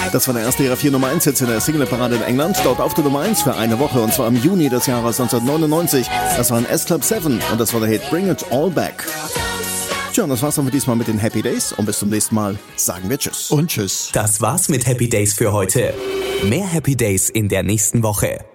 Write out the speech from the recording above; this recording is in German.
Das war der erste ihrer 4 Nummer 1 Hits in der Singleparade in England. Dort auf der Nummer 1 für eine Woche und zwar im Juni des Jahres 1999. Das war ein S-Club 7 und das war der Hit Bring It All Back. Tja, und das war's dann für diesmal mit den Happy Days und bis zum nächsten Mal sagen wir Tschüss. Und Tschüss. Das war's mit Happy Days für heute. Mehr Happy Days in der nächsten Woche.